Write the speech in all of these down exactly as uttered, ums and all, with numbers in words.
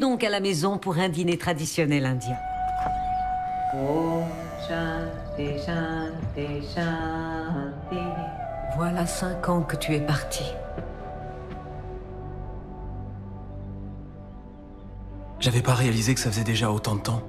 donc à la maison pour un dîner traditionnel indien. Oh, shanti, shanti, shanti. Voilà cinq ans que tu es parti. J'avais pas réalisé que ça faisait déjà autant de temps.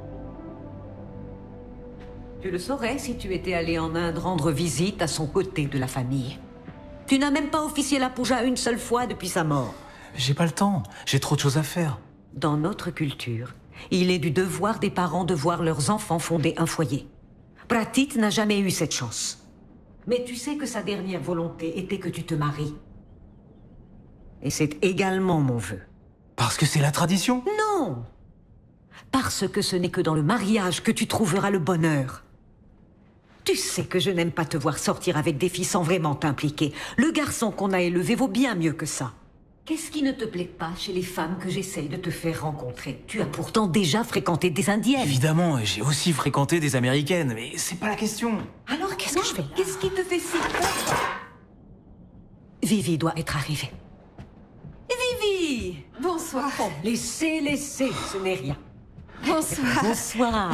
Tu le saurais si tu étais allé en Inde rendre visite à son côté de la famille. Tu n'as même pas officié la puja une seule fois depuis sa mort. J'ai pas le temps, j'ai trop de choses à faire. Dans notre culture, il est du devoir des parents de voir leurs enfants fonder un foyer. Pratit n'a jamais eu cette chance. Mais tu sais que sa dernière volonté était que tu te maries. Et c'est également mon vœu. Parce que c'est la tradition? Non! Parce que ce n'est que dans le mariage que tu trouveras le bonheur. Tu sais que je n'aime pas te voir sortir avec des filles sans vraiment t'impliquer. Le garçon qu'on a élevé vaut bien mieux que ça. Qu'est-ce qui ne te plaît pas chez les femmes que j'essaye de te faire rencontrer? Tu as pourtant déjà fréquenté des Indiennes. Évidemment, j'ai aussi fréquenté des Américaines, mais c'est pas la question. Alors qu'est-ce que je fais? Qu'est-ce qui te fait si peur? Vivi doit être arrivée. Vivi! Bonsoir. Oh, laissez, laissez, ce n'est rien. Bonsoir. Bonsoir.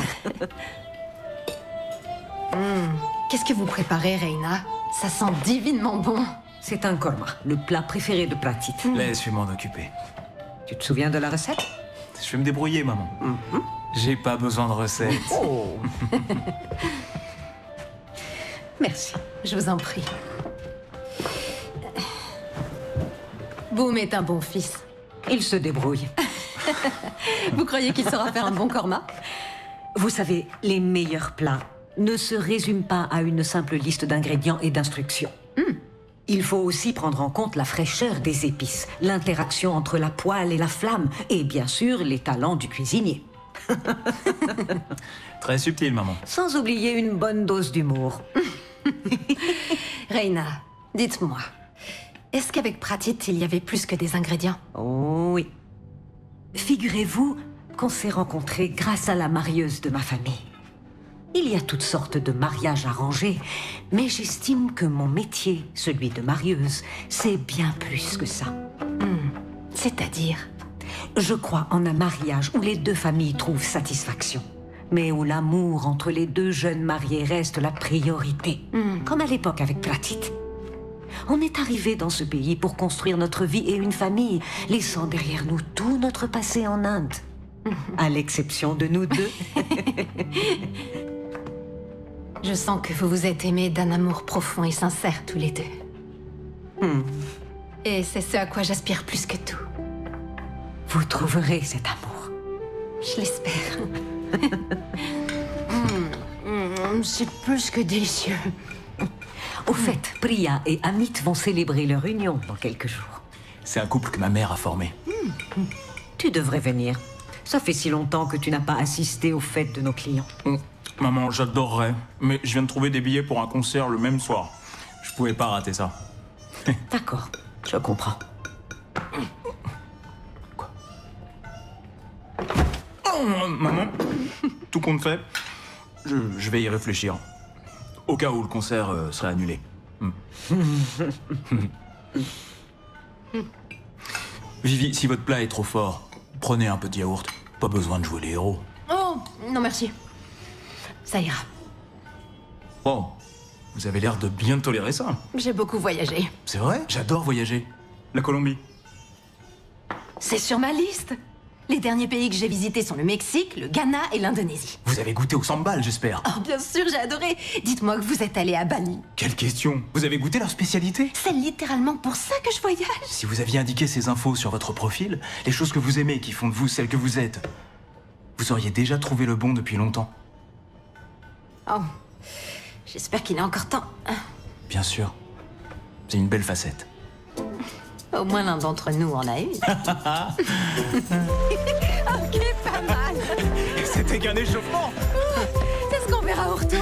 Mmh. Qu'est-ce que vous préparez, Reina? Ça sent divinement bon. C'est un korma, le plat préféré de Pratit. Mmh. Laisse, je vais m'en occuper. Tu te souviens de la recette? Je vais me débrouiller, maman. Mmh. J'ai pas besoin de recette. Oh. Merci. Je vous en prie. Boum est un bon fils. Il se débrouille. Vous croyez qu'il saura faire un bon korma? Vous savez, les meilleurs plats ne se résument pas à une simple liste d'ingrédients et d'instructions. Mm. Il faut aussi prendre en compte la fraîcheur des épices, l'interaction entre la poêle et la flamme, et bien sûr, les talents du cuisinier. Très subtil, maman. Sans oublier une bonne dose d'humour. Reina, dites-moi, est-ce qu'avec Pratit, il y avait plus que des ingrédients? Oh oui. Figurez-vous qu'on s'est rencontrés grâce à la marieuse de ma famille. Il y a toutes sortes de mariages arrangés, mais j'estime que mon métier, celui de marieuse, c'est bien plus que ça. Hmm. C'est-à-dire? Je crois en un mariage où les deux familles trouvent satisfaction, mais où l'amour entre les deux jeunes mariés reste la priorité, hmm. comme à l'époque avec Pratit. On est arrivé dans ce pays pour construire notre vie et une famille, laissant derrière nous tout notre passé en Inde. À l'exception de nous deux. Je sens que vous vous êtes aimés d'un amour profond et sincère tous les deux. Hmm. Et c'est ce à quoi j'aspire plus que tout. Vous trouverez cet amour. Je l'espère. mmh, mmh, c'est plus que délicieux. Au fait, Priya et Amit vont célébrer leur union dans quelques jours. C'est un couple que ma mère a formé. Mmh. Tu devrais venir. Ça fait si longtemps que tu n'as pas assisté aux fêtes de nos clients. Mmh. Maman, j'adorerais, mais je viens de trouver des billets pour un concert le même soir. Je pouvais pas rater ça. D'accord, je comprends. Quoi? Oh, maman, tout compte fait, je, je vais y réfléchir. Au cas où le concert euh, serait annulé. Mm. Vivi, si votre plat est trop fort, prenez un petit yaourt. Pas besoin de jouer les héros. Oh, non merci. Ça ira. Oh, vous avez l'air de bien tolérer ça. J'ai beaucoup voyagé. C'est vrai? J'adore voyager. La Colombie. C'est sur ma liste. Les derniers pays que j'ai visités sont le Mexique, le Ghana et l'Indonésie. Vous avez goûté au sambal, j'espère. Oh, bien sûr, j'ai adoré. Dites-moi que vous êtes allé à Bali. Quelle question? Vous avez goûté leur spécialité? C'est littéralement pour ça que je voyage. Si vous aviez indiqué ces infos sur votre profil, les choses que vous aimez et qui font de vous celle que vous êtes, vous auriez déjà trouvé le bon depuis longtemps. Oh, j'espère qu'il est encore temps. Bien sûr. C'est une belle facette. Au moins l'un d'entre nous en a une. Ok, pas mal. C'était qu'un échauffement. C'est ce qu'on verra au retour.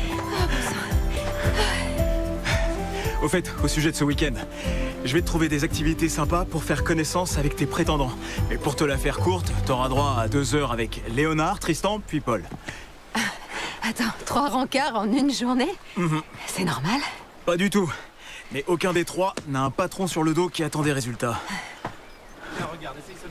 Au fait, au sujet de ce week-end, je vais te trouver des activités sympas pour faire connaissance avec tes prétendants. Mais pour te la faire courte, t'auras droit à deux heures avec Léonard, Tristan, puis Paul. Attends, trois rencarts en une journée? Mm-hmm. C'est normal? Pas du tout. Mais aucun des trois n'a un patron sur le dos qui attend des résultats. Là, regarde, essaye